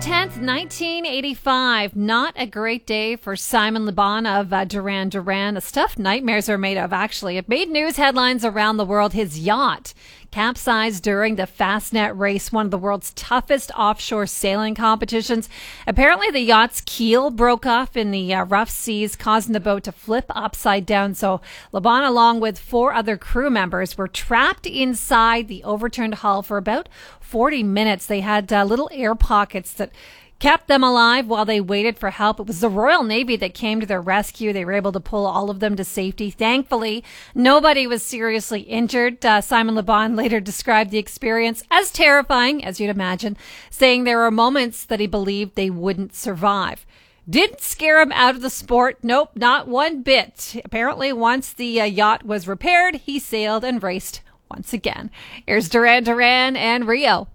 10th, 1985. Not a great day for Simon Le Bon of Duran Duran. The stuff nightmares are made of, actually. It made news headlines around the world. His yacht capsized during the Fastnet race, one of the world's toughest offshore sailing competitions. Apparently, the yacht's keel broke off in the rough seas, causing the boat to flip upside down. So Le Bon, along with 4 other crew members, were trapped inside the overturned hull for about 40 minutes. They had little air pockets that kept them alive while they waited for help. It was the Royal Navy that came to their rescue. They were able to pull all of them to safety. Thankfully, nobody was seriously injured. Simon Le Bon later described the experience as terrifying, as you'd imagine, saying there were moments that he believed they wouldn't survive. Didn't scare him out of the sport. Nope, not one bit. Apparently, once the yacht was repaired, he sailed and raced once again. Here's Duran Duran and Rio.